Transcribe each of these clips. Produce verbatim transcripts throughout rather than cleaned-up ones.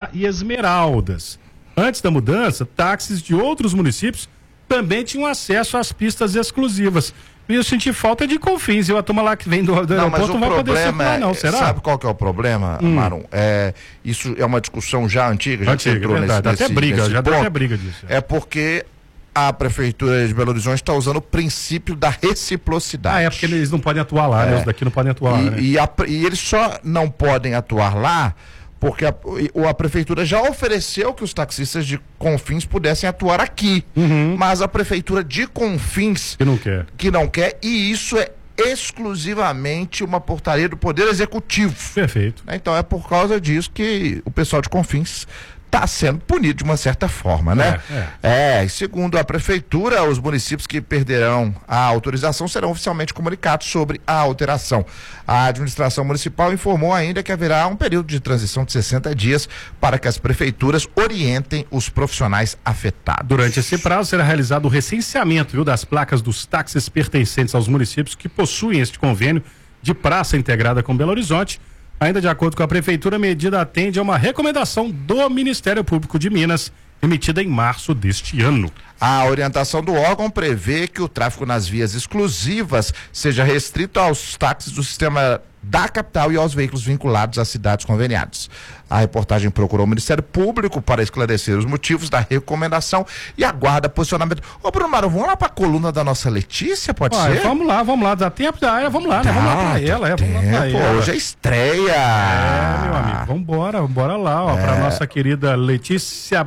e Esmeraldas. Antes da mudança, táxis de outros municípios também tinham acesso às pistas exclusivas. E eu senti falta de Confins, eu a turma lá que vem do, do não, mas aeroporto o não vai poder problema circular, não, é, será? Sabe qual que é o problema, hum. Marum? É, isso é uma discussão já antiga, já antiga, entrou é verdade, nesse, até nesse, briga, nesse já ponto. deu até briga disso. É porque a Prefeitura de Belo Horizonte está usando o princípio da reciprocidade. Ah, é porque eles não podem atuar lá, é. né? Os daqui não podem atuar e, lá, né? E, a, e eles só não podem atuar lá porque a, a Prefeitura já ofereceu que os taxistas de Confins pudessem atuar aqui. Uhum. Mas a Prefeitura de Confins que não quer. Que não quer, e isso é exclusivamente uma portaria do Poder Executivo. Perfeito. Então é por causa disso que o pessoal de Confins está sendo punido de uma certa forma, né? É, é. é, e segundo a Prefeitura, os municípios que perderão a autorização serão oficialmente comunicados sobre a alteração. A administração municipal informou ainda que haverá um período de transição de sessenta dias para que as prefeituras orientem os profissionais afetados. Durante esse prazo será realizado o recenseamento, viu, das placas dos táxis pertencentes aos municípios que possuem este convênio de praça integrada com Belo Horizonte. Ainda de acordo com a Prefeitura, a medida atende a uma recomendação do Ministério Público de Minas, emitida em março deste ano. A orientação do órgão prevê que o tráfego nas vias exclusivas seja restrito aos táxis do sistema da capital e aos veículos vinculados às cidades conveniadas. A reportagem procurou o Ministério Público para esclarecer os motivos da recomendação e aguarda posicionamento. Ô Bruno Marum, vamos lá para a coluna da nossa Letícia, pode Olha, ser? Vamos lá, vamos lá, dá tempo, dá, vamos lá, né? Vamos lá para ela, é, vamos lá pra ela. Hoje é estreia. É, meu amigo, vamos embora, bora lá, ó, é. para nossa querida Letícia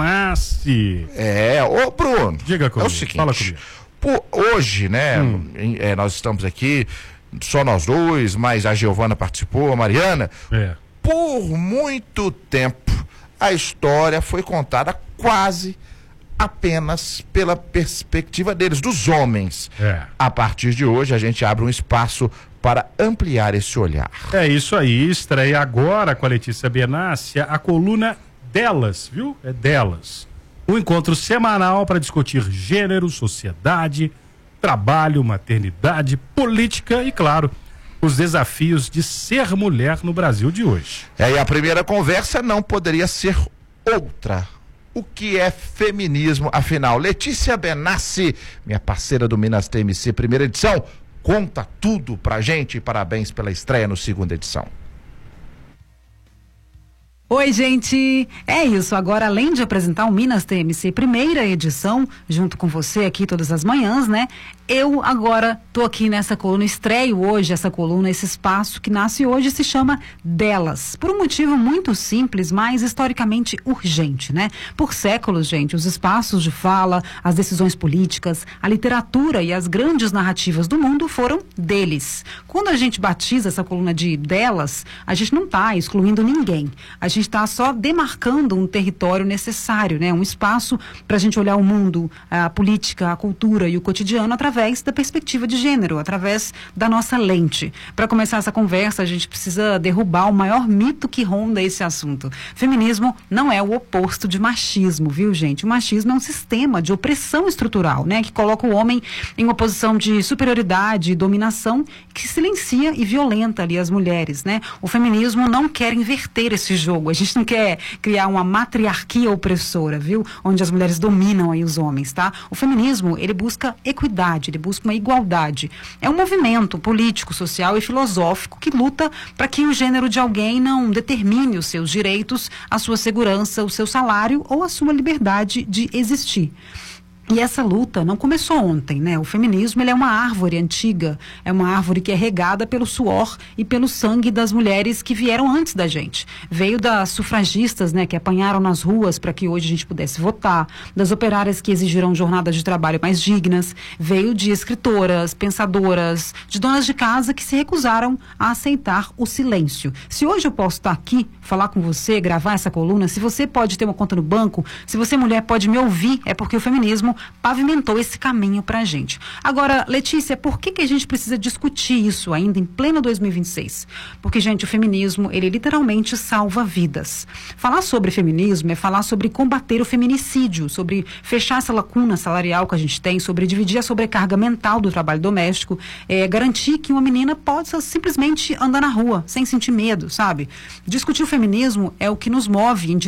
Benassi. É, ô Bruno, diga comigo, é o seguinte, fala comigo. Por hoje, né, hum. é, nós estamos aqui, só nós dois, mas a Giovana participou, a Mariana. É. Por muito tempo, a história foi contada quase apenas pela perspectiva deles, dos homens. É. A partir de hoje, a gente abre um espaço para ampliar esse olhar. É isso aí, estreia agora com a Letícia Benassi a coluna Delas, viu? É Delas. Um encontro semanal para discutir gênero, sociedade, trabalho, maternidade, política e, claro, os desafios de ser mulher no Brasil de hoje. É, e a primeira conversa não poderia ser outra. O que é feminismo, afinal? Letícia Benassi, minha parceira do Minas T M C, primeira edição, conta tudo pra gente e parabéns pela estreia no segunda edição. Oi, gente! É isso, agora além de apresentar o Minas T M C primeira edição, junto com você aqui todas as manhãs, né? Eu agora tô aqui nessa coluna, estreio hoje essa coluna, esse espaço que nasce hoje se chama Delas, por um motivo muito simples, mas historicamente urgente, né? Por séculos, gente, os espaços de fala, as decisões políticas, a literatura e as grandes narrativas do mundo foram deles. Quando a gente batiza essa coluna de Delas, a gente não tá excluindo ninguém, a gente está só demarcando um território necessário, né? Um espaço para a gente olhar o mundo, a política, a cultura e o cotidiano através da perspectiva de gênero, através da nossa lente. Para começar essa conversa, a gente precisa derrubar o maior mito que ronda esse assunto. Feminismo não é o oposto de machismo, viu, gente? O machismo é um sistema de opressão estrutural, né? Que coloca o homem em uma posição de superioridade e dominação, que silencia e violenta ali as mulheres, né? O feminismo não quer inverter esse jogo. A gente não quer criar uma matriarquia opressora, viu? Onde as mulheres dominam aí os homens, tá? O feminismo, ele busca equidade, ele busca uma igualdade. É um movimento político, social e filosófico que luta para que o gênero de alguém não determine os seus direitos, a sua segurança, o seu salário ou a sua liberdade de existir. E essa luta não começou ontem, né? O feminismo, ele é uma árvore antiga, é uma árvore que é regada pelo suor e pelo sangue das mulheres que vieram antes da gente. Veio das sufragistas, né, que apanharam nas ruas para que hoje a gente pudesse votar, das operárias que exigiram jornadas de trabalho mais dignas, veio de escritoras, pensadoras, de donas de casa que se recusaram a aceitar o silêncio. Se hoje eu posso estar aqui, falar com você, gravar essa coluna, se você pode ter uma conta no banco, se você mulher pode me ouvir, é porque o feminismo pavimentou esse caminho pra gente. Agora, Letícia, por que que a gente precisa discutir isso ainda em pleno dois mil e vinte e seis? Porque, gente, o feminismo, ele literalmente salva vidas. Falar sobre feminismo é falar sobre combater o feminicídio, sobre fechar essa lacuna salarial que a gente tem, sobre dividir a sobrecarga mental do trabalho doméstico, é, garantir que uma menina possa simplesmente andar na rua, sem sentir medo, sabe? Discutir o feminismo é o que nos move em